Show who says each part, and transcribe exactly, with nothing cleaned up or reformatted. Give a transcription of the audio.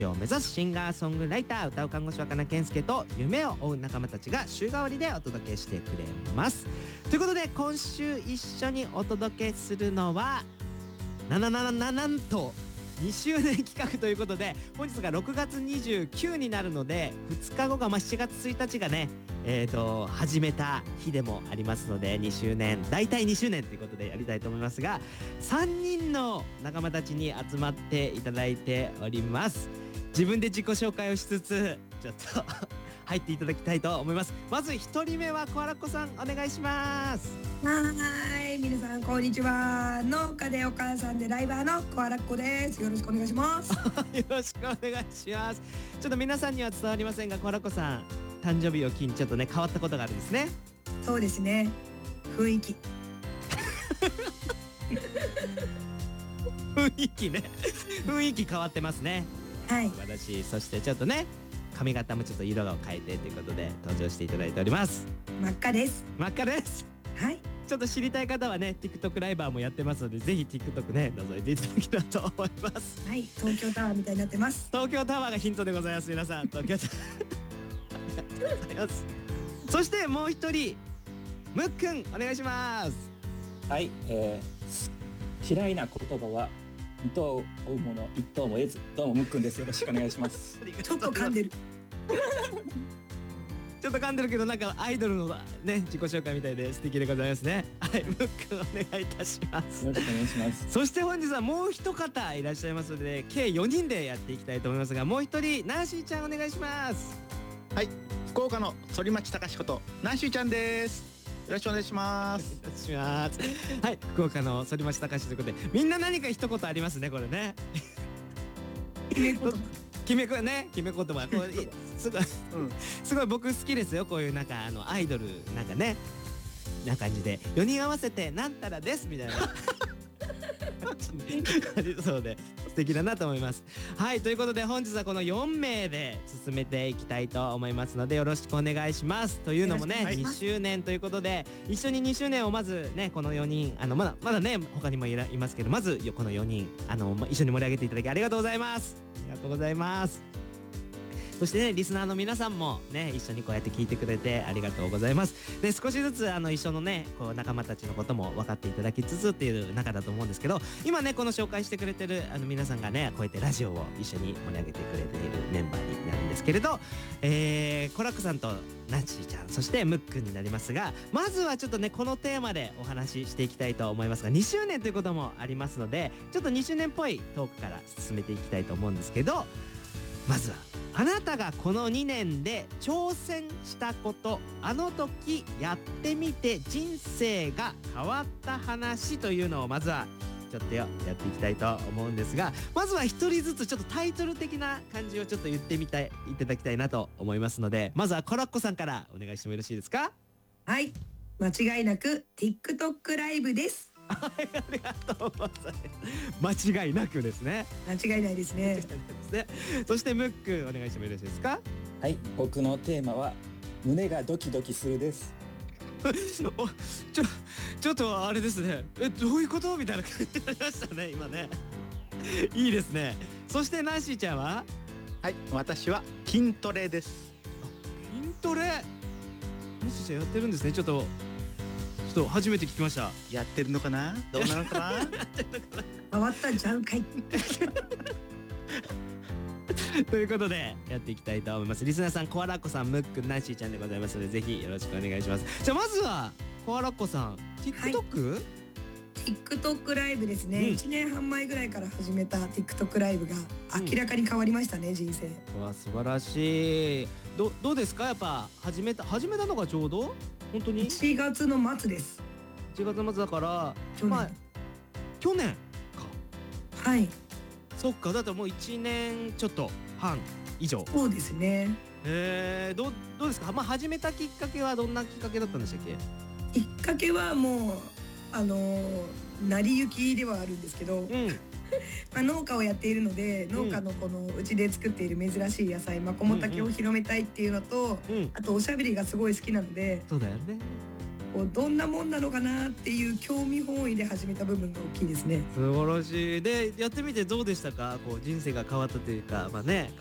Speaker 1: を目指すシンガーソングライター、歌う看護師若菜健介と夢を追う仲間たちが週替わりでお届けしてくれます。ということで今週一緒にお届けするのはななななななんとにしゅうねん企画ということで、本日がろくがつにじゅうくにちになるのでふつかごが、まあ、しちがつついたちがねえーと始めた日でもありますので、にしゅうねん、大体にしゅうねんということでやりたいと思いますが、さんにんの仲間たちに集まっていただいております。自分で自己紹介をしつつちょっと入っていただきたいと思います。まずひとりめはコアラッコさん、お願いします。
Speaker 2: はーい、皆さんこんにちは。農家でお母さんでライバーのコアラッコです。よろしくお願いします。
Speaker 1: よろしくお願いします。ちょっと皆さんには伝わりませんが、コアラッコさん誕生日を機にちょっとね変わったことがあるんですね。
Speaker 2: そうですね、雰囲気
Speaker 1: 雰囲気ね雰囲気変わってますね。
Speaker 2: はい、
Speaker 1: 素晴らしい。そしてちょっとね髪型もちょっと色を変えてということで登場していただいております。
Speaker 2: 真っ赤です。
Speaker 1: 真っ赤です。
Speaker 2: はい、
Speaker 1: ちょっと知りたい方はね TikTok ライバーもやってますので、ぜひ TikTok ね覗いていただけたらと思います。
Speaker 2: はい、東京タワーみたいになってます。
Speaker 1: 東京タワーがヒントでございます。皆さん東京タワーありがとうございます。そしてもう一人むっくん、お願いします。
Speaker 3: はい、えー、嫌いな言葉は二頭を追うもの一頭も得ず。どうもむっくんです。よろしくお願いします。
Speaker 2: ちょっと噛んでる
Speaker 1: ちょっと噛んでるけど、なんかアイドルのね自己紹介みたいで素敵でございますね。はい、むっくんお願いいたします。
Speaker 3: よろしくお願いします。
Speaker 1: そして本日はもう一方いらっしゃいますので、計よにんでやっていきたいと思いますが、もう一人ナンシーちゃんお願いします。
Speaker 4: はい、福岡の反町隆史ことナンシーちゃんです。よろしくお願いします。
Speaker 1: お願いします。はい、福岡の反町隆史ということで、みんな何か一言ありますね、これね。
Speaker 2: 決め言葉
Speaker 1: 決めこね決め言葉、これすごい、うん、すごい僕好きですよ。こういうなんかあのアイドルなんかねな感じでよにん合わせてなんたらですみたいなそうで素敵だなと思います。はい、ということで本日はこのよんめいで進めていきたいと思いますので、よろしくお願いします。というのもねにしゅうねんということで、一緒ににしゅうねんをまずねこのよにん、あのまだまだね他にもいらいますけど、まずこのよにんあの一緒に盛り上げていただきありがとうございます。ありがとうございます。そしてねリスナーの皆さんもね一緒にこうやって聞いてくれてありがとうございます。で少しずつあの一緒のねこう仲間たちのことも分かっていただきつつっていう中だと思うんですけど、今ねこの紹介してくれてるあの皆さんがねこうやってラジオを一緒に盛り上げてくれているメンバーになるんですけれど、えー、コラックさんとナンシーちゃん、そしてムックンになりますが、まずはちょっとねこのテーマでお話ししていきたいと思いますが、にしゅうねんということもありますので、ちょっとにしゅうねんっぽいトークから進めていきたいと思うんですけど、まずはあなたがこのにねんで挑戦したこと、あの時やってみて人生が変わった話というのをまずはちょっとよやっていきたいと思うんですが、まずは一人ずつちょっとタイトル的な感じをちょっと言ってみたいいただきたいなと思いますので、まずはコラッコさんからお願いしてもよろしいですか。
Speaker 2: はい、間違いなく TikTok ライブです。
Speaker 1: はい、ありがとうございます。間違いなくですね。
Speaker 2: 間違いないですね。
Speaker 1: そしてムックお願いしてもよろしいですか。
Speaker 3: はい、僕のテーマは胸がドキドキするです。
Speaker 1: おちょちょっとあれですね、えどういうことみたいな感じになりましたね今ね。いいですね。そしてナンシーちゃんは。
Speaker 4: はい、私は筋トレです。
Speaker 1: 筋トレもしかしてやってるんですね。ちょっとちょっと初めて聞きました。
Speaker 4: やってるのかな、どうなのかな
Speaker 2: 変わったんちゃうかい
Speaker 1: ということでやっていきたいと思います。リスナーさん、コアラッコさん、ムックン、ナンシーちゃんでございますので、ぜひよろしくお願いします。じゃあまずはコアラッコさん TikTok、はい、
Speaker 2: TikTok ライブですね、うん、いちねんはんまえぐらいから始めた TikTok ライブが明らかに変わりましたね、うん、人生。
Speaker 1: うわ素晴らしい。どどうですか、やっぱ始めた始めたのがちょうど本当に
Speaker 2: いちがつの末です。
Speaker 1: いちがつ末だから
Speaker 2: 去年、まあ、
Speaker 1: 去年か。
Speaker 2: はい、
Speaker 1: そっか、だってもういちねんちょっとはん以上。
Speaker 2: そうですね。
Speaker 1: えー、ど, どうですか、まあ、始めたきっかけはどんなきっかけだったんでしたっけ。
Speaker 2: きっかけはもうあのー、成り行きではあるんですけど、うん、まあ農家をやっているので、農家のこのうちで作っている珍しい野菜マコモタケを広めたいっていうのと、うんうん、あとおしゃべりがすごい好きなので、
Speaker 1: そうだよね、
Speaker 2: こうどんなもんなのかなっていう興味本位で始めた部分が大きいですね。
Speaker 1: 素晴らしい。でやってみてどうでしたか？こう人生が変わったというか、まあね、